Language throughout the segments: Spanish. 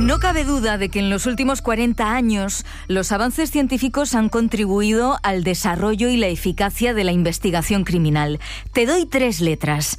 No cabe duda de que en los últimos 40 años los avances científicos han contribuido al desarrollo y la eficacia de la investigación criminal. Te doy 3 letras: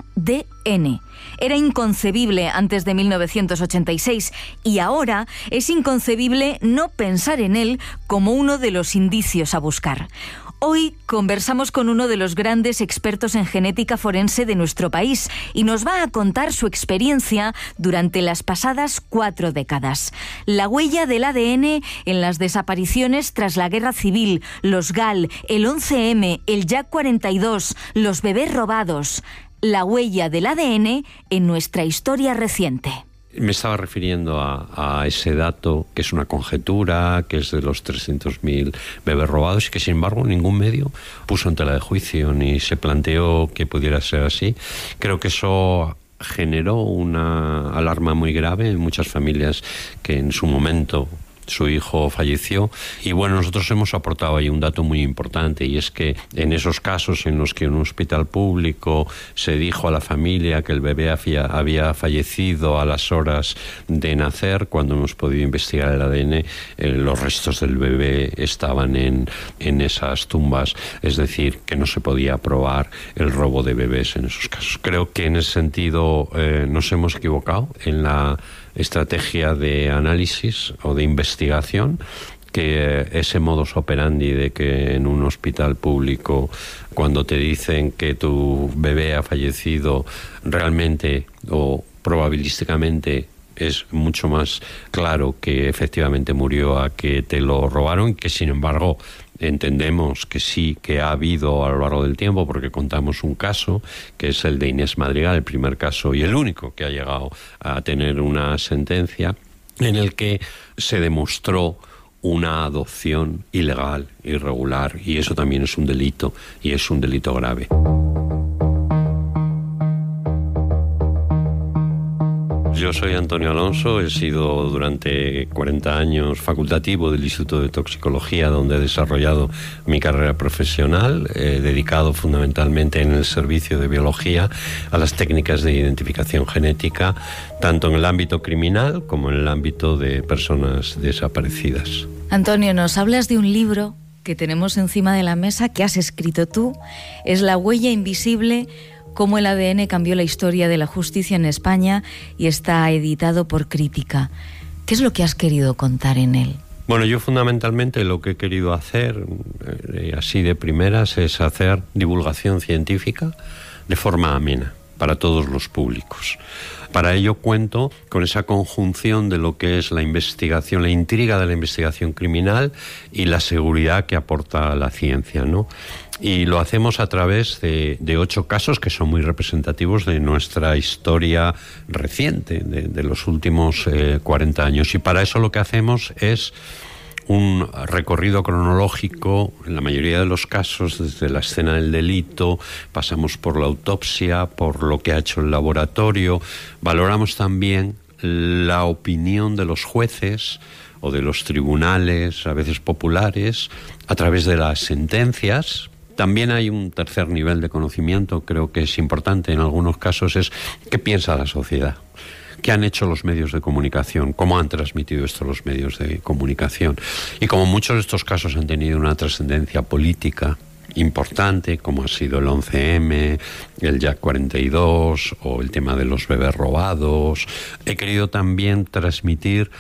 ADN. Era inconcebible antes de 1986 y ahora es inconcebible no pensar en él como uno de los indicios a buscar. Hoy conversamos con uno de los grandes expertos en genética forense de nuestro país y nos va a contar su experiencia durante las pasadas 4 décadas. La huella del ADN en las desapariciones tras la Guerra Civil, los GAL, el 11M, el Jack 42, los bebés robados. La huella del ADN en nuestra historia reciente. Me estaba refiriendo a ese dato, que es una conjetura, que es de los 300.000 bebés robados y que, sin embargo, ningún medio puso en tela de juicio ni se planteó que pudiera ser así. Creo que eso generó una alarma muy grave en muchas familias que en su momento su hijo falleció. Y bueno, nosotros hemos aportado ahí un dato muy importante, y es que en esos casos en los que en un hospital público se dijo a la familia que el bebé había fallecido a las horas de nacer, cuando hemos podido investigar el ADN, los restos del bebé estaban en esas tumbas, es decir, que no se podía probar el robo de bebés en esos casos. Creo que en ese sentido nos hemos equivocado en la estrategia de análisis o de investigación, que ese modus operandi de que en un hospital público, cuando te dicen que tu bebé ha fallecido, realmente o probabilísticamente es mucho más claro que efectivamente murió a que te lo robaron, que sin embargo entendemos que sí, que ha habido a lo largo del tiempo, porque contamos un caso, que es el de Inés Madrigal, el primer caso y el único que ha llegado a tener una sentencia, en el que se demostró una adopción ilegal, irregular, y eso también es un delito, y es un delito grave. Yo soy Antonio Alonso, he sido durante 40 años facultativo del Instituto de Toxicología, donde he desarrollado mi carrera profesional, dedicado fundamentalmente en el servicio de biología a las técnicas de identificación genética, tanto en el ámbito criminal como en el ámbito de personas desaparecidas. Antonio, nos hablas de un libro que tenemos encima de la mesa, que has escrito tú. Es La huella invisible: cómo el ADN cambió la historia de la justicia en España, y está editado por Crítica. ¿Qué es lo que has querido contar en él? Bueno, yo fundamentalmente lo que he querido hacer, así de primeras, es hacer divulgación científica de forma amena para todos los públicos. Para ello cuento con esa conjunción de lo que es la investigación, la intriga de la investigación criminal y la seguridad que aporta la ciencia, ¿no? Y lo hacemos a través de 8 casos que son muy representativos de nuestra historia reciente, de los últimos 40 años. Y para eso lo que hacemos es un recorrido cronológico, en la mayoría de los casos, desde la escena del delito, pasamos por la autopsia, por lo que ha hecho el laboratorio, valoramos también la opinión de los jueces o de los tribunales, a veces populares, a través de las sentencias. También hay un tercer nivel de conocimiento, creo que es importante en algunos casos, es qué piensa la sociedad. ¿Qué han hecho los medios de comunicación? ¿Cómo han transmitido esto los medios de comunicación? Y como muchos de estos casos han tenido una trascendencia política importante, como ha sido el 11M, el Jack 42 o el tema de los bebés robados, he querido también transmitir